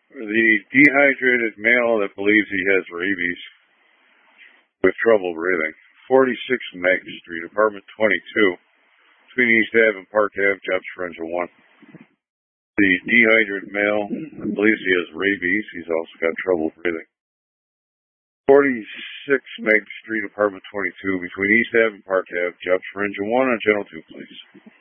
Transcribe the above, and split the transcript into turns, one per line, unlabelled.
The dehydrated male that believes he has rabies with trouble breathing. 46 Meg Street, apartment 22, between East Ave and Park Ave, Jobs Forensic 1. The dehydrated male that believes he has rabies. He's also got trouble breathing. 46 Meg Street, apartment 22, between East Ave and Park Ave, Jobs Forensic 1 on Channel 2, please.